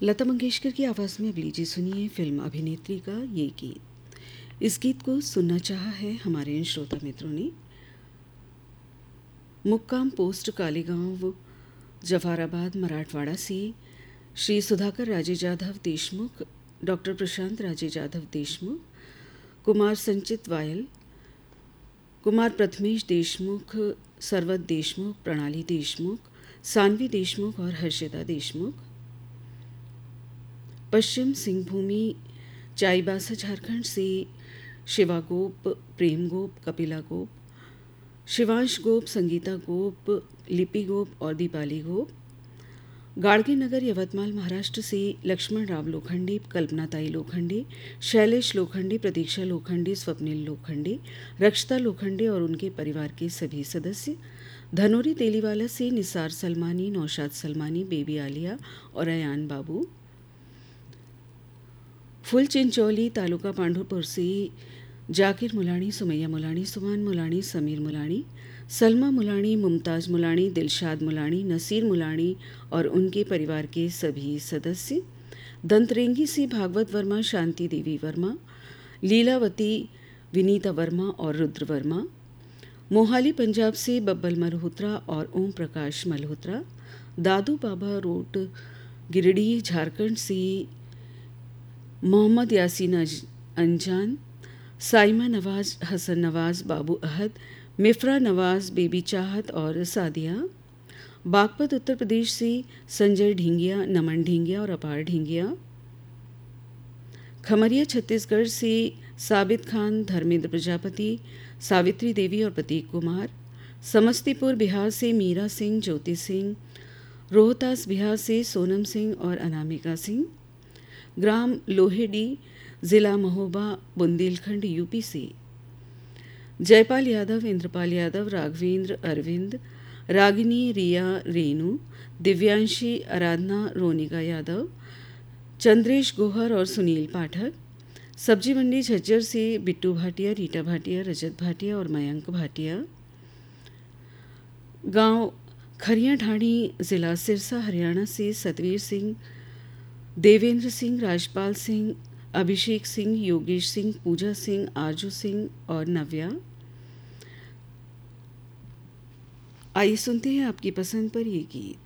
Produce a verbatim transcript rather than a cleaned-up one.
लता मंगेशकर की आवाज़ में अब लीजिए सुनिए फिल्म अभिनेत्री का ये गीत। इस गीत को सुनना चाहा है हमारे इन श्रोता मित्रों ने। मुक्काम पोस्ट कालीगांव जफराबाद मराठवाड़ा से श्री सुधाकर राजे जाधव देशमुख, डॉक्टर प्रशांत राजे जाधव देशमुख, कुमार संचित वायल, कुमार प्रथमेश देशमुख, सरवत देशमुख, प्रणाली देशमुख, सानवी देशमुख और हर्षिता देशमुख। पश्चिम सिंहभूमि चाईबासा झारखंड से शिवा गोप, प्रेम गोप, कपिला गोप, शिवांश गोप, संगीता गोप, लिपि गोप और दीपाली गोप। गाड़गे नगर यवतमाल महाराष्ट्र से लक्ष्मण राव लोखंडे, कल्पनाताई लोखंडे, शैलेश लोखंडे, प्रतीक्षा लोखंडे, स्वप्निल लोखंडे, रक्षता लोखंडे और उनके परिवार के सभी सदस्य। धनोरी तेलीवाला से निसार सलमानी, नौशाद सलमानी, बेबी आलिया और अयान बाबू। फुल चिंचौली तालुका पांडुपुर से जाकिर मुलानी, सुमैया मुलानी, सुमान मुलानी, समीर मुलानी, सलमा मुलानी, मुमताज़ मुलानी, दिलशाद मुलानी, नसीर मुलानी और उनके परिवार के सभी सदस्य। दंतरेंगी से भागवत वर्मा, शांति देवी वर्मा, लीलावती, विनीता वर्मा और रुद्र वर्मा। मोहाली पंजाब से बब्बल मल्होत्रा और ओम प्रकाश मल्होत्रा। दादू बाबा रोड गिरिडीह झारखंड से मोहम्मद यासीन अंजान, साइमा नवाज़, हसन नवाज़, बाबू अहद, मिफ्रा नवाज़, बेबी चाहत और सादिया। बागपत उत्तर प्रदेश से संजय ढींगिया, नमन ढींगिया और अपार ढींगिया। खमरिया छत्तीसगढ़ से साबित खान, धर्मेंद्र प्रजापति, सावित्री देवी और प्रतीक कुमार। समस्तीपुर बिहार से मीरा सिंह, ज्योति सिंह। रोहतास बिहार से सोनम सिंह और अनामिका सिंह। ग्राम लोहेडी, ज़िला महोबा, बुंदेलखंड, यूपी से जयपाल यादव, इंद्रपाल यादव, राघवेंद्र, अरविंद, रागिनी, रिया, रेणु, दिव्यांशी, आराधना, रोनिका यादव, चंद्रेश गोहर और सुनील पाठक। सब्जी मंडी झज्जर से बिट्टू भाटिया, रीटा भाटिया, रजत भाटिया और मयंक भाटिया। गांव खरिया ढाणी, ज़िला सिरसा, हरियाणा से सतवीर सिंह, देवेंद्र सिंह, राजपाल सिंह, अभिषेक सिंह, योगेश सिंह, पूजा सिंह, आरजू सिंह और नव्या। आइए सुनते हैं आपकी पसंद पर ये गीत।